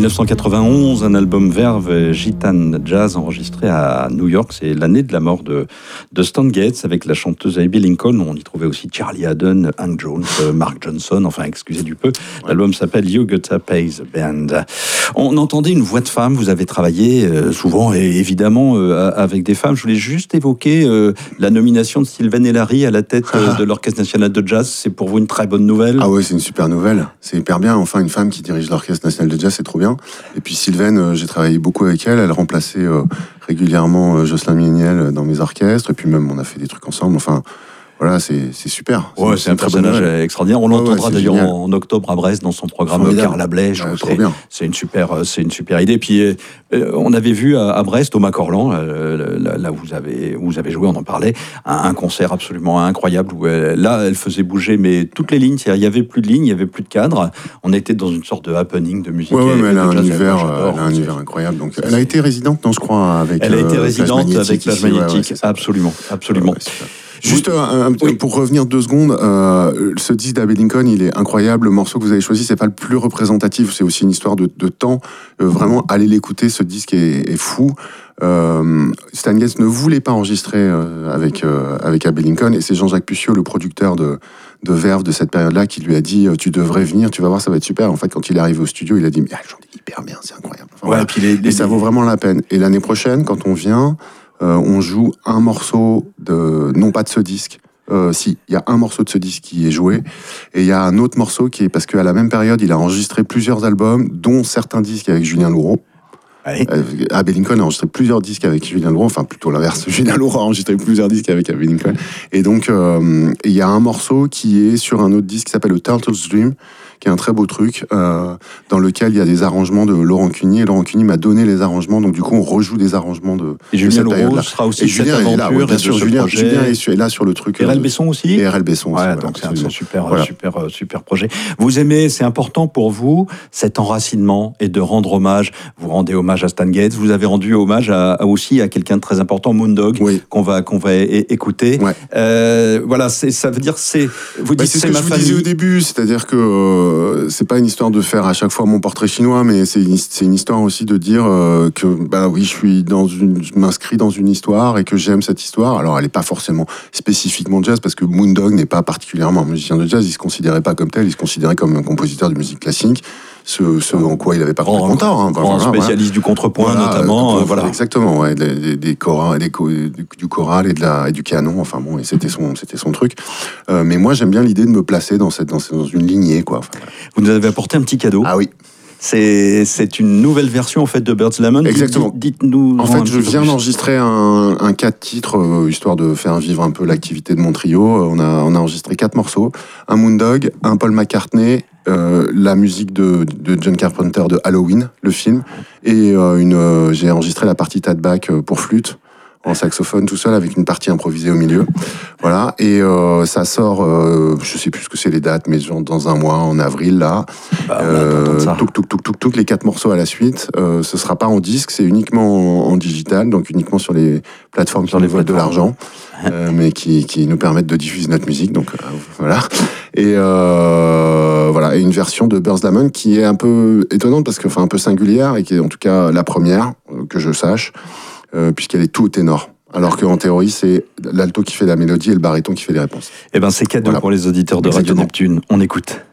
1991, un album Verve Gitane Jazz enregistré à New York. C'est l'année de la mort de Stan Getz avec la chanteuse Abbey Lincoln. On y trouvait aussi Charlie Haddon, Hank Jones, Mark Johnson, enfin excusez du peu. L'album s'appelle You Gotta Pay the Band. On entendait une voix de femme. Vous avez travaillé souvent et évidemment avec des femmes. Je voulais juste évoquer la nomination de Sylvain Ellary à la tête de l'Orchestre National de Jazz. C'est pour vous une très bonne nouvelle? Ah ouais, c'est une super nouvelle. C'est hyper bien. Enfin, une femme qui dirige l'Orchestre National de Jazz, c'est trop bien. Et puis Sylvaine, j'ai travaillé beaucoup avec elle. Elle remplaçait régulièrement Jocelyn Mieniel dans mes orchestres. Et puis même, on a fait des trucs ensemble. Enfin, voilà, c'est super. Ouais, c'est un personnage extraordinaire. On l'entendra d'ailleurs en octobre à Brest dans son programme Carl Ablèche. C'est une super idée. Puis on avait vu à Brest, au Macorlan, là où vous avez joué, on en parlait, un concert absolument incroyable où là, elle faisait bouger mais toutes les lignes. Il y avait plus de lignes, il y avait plus de cadres. On était dans une sorte de happening de musique. Ouais, mais elle a un univers incroyable. Donc, elle a été résidente, non, je crois, avec. Elle a été résidente avec Plage Magnétique. Absolument. Juste pour revenir 2 secondes, ce disque d'Abbey Lincoln, il est incroyable. Le morceau que vous avez choisi, c'est pas le plus représentatif, c'est aussi une histoire de temps. Vraiment, allez l'écouter, ce disque est fou. Stan Getz ne voulait pas enregistrer avec Abbey Lincoln, et c'est Jean-Jacques Pucieux, le producteur de Verve de cette période-là, qui lui a dit tu devrais venir, tu vas voir, ça va être super. En fait, quand il est arrivé au studio, il a dit mais j'en ai hyper bien, c'est incroyable. Enfin, voilà. Et ça vaut vraiment la peine. Et l'année prochaine, quand on vient, on joue un morceau non pas de ce disque. Si, il y a un morceau de ce disque qui est joué, et il y a un autre morceau qui est, parce qu'à la même période, il a enregistré plusieurs albums, dont certains disques avec Julien Louraud. Abbey Lincoln a enregistré plusieurs disques avec Julien Louraud, enfin plutôt l'inverse, Julien Louraud a enregistré plusieurs disques avec Abbey Lincoln. Et donc, il y a un morceau qui est sur un autre disque qui s'appelle A Turtle's Dream, qui est un très beau truc, dans lequel il y a des arrangements de Laurent Cuny, et Laurent Cuny m'a donné les arrangements, donc du coup on rejoue des arrangements de Julien Louraud sera aussi cette aventure, bien sûr, Julien est là sur le truc. Et RL Besson aussi. Et RL Besson aussi. Ouais, donc c'est un super projet. Vous aimez, c'est important pour vous, cet enracinement et de rendre hommage. Vous rendez hommage à Stan Getz, vous avez rendu hommage aussi à quelqu'un de très important, Moondog, qu'on va écouter. Ouais. Voilà, ça veut dire vous dites c'est ce que je vous disais au début, c'est-à-dire que c'est pas une histoire de faire à chaque fois mon portrait chinois, mais c'est une histoire aussi de dire que oui, je m'inscris dans une histoire et que j'aime cette histoire. Alors elle est pas forcément spécifiquement jazz, parce que Moondog n'est pas particulièrement un musicien de jazz, il se considérait pas comme tel, il se considérait comme un compositeur de musique classique, ce en quoi il avait pas complètement tort. Grand spécialiste du contrepoint notamment. Voilà. Exactement, ouais, des chorales, du choral et du canon, enfin bon, et c'était son truc. Mais moi j'aime bien l'idée de me placer dans une lignée, quoi. Enfin, vous nous avez apporté un petit cadeau. Ah oui. C'est une nouvelle version en fait de Bird's Lemon. Exactement. Dites-nous. En fait, je viens d'enregistrer un 4 titres, histoire de faire vivre un peu l'activité de mon trio. On a enregistré 4 morceaux, un Moondog, un Paul McCartney, la musique de John Carpenter de Halloween, le film, et j'ai enregistré la partie Tad Back pour flûte, en saxophone tout seul, avec une partie improvisée au milieu. Voilà, et ça sort, je sais plus ce que c'est les dates, mais genre dans un mois, en avril, là. Les 4 morceaux à la suite. Ce sera pas en disque, c'est uniquement en digital, donc uniquement sur les plateformes qui nous volent de l'argent, mais qui nous permettent de diffuser notre musique, donc voilà. Et voilà, et une version de Bird's Lemon qui est un peu étonnante, parce que, enfin, un peu singulière, et qui est en tout cas la première, que je sache, puisqu'elle est tout au ténor. Alors qu'en théorie, c'est l'alto qui fait la mélodie et le baryton qui fait les réponses. Eh ben, c'est cadeau pour les auditeurs de Radio Neptune. On écoute.